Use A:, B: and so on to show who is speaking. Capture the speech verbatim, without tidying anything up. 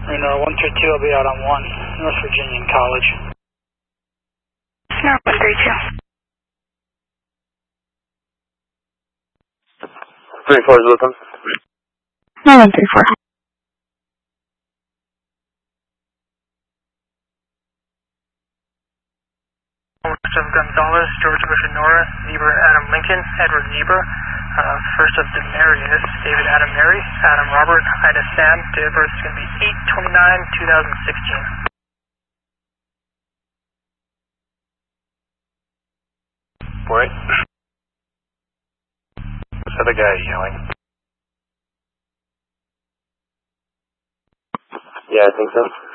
A: Reno one three two, I'll be out on one, North Virginia College.
B: No, one three two.
C: three four is with them.
B: No, one three four.
D: First of Gonzalez, George Bush and Nora, Zebra Adam Lincoln, Edward Zebra. Uh, first of Demarius, David Adam Mary, Adam Robert, Ida Sam. Date of birth is going to be eight twenty-nine twenty sixteen.
C: Wait. What's the other guy yelling? Yeah, I think so.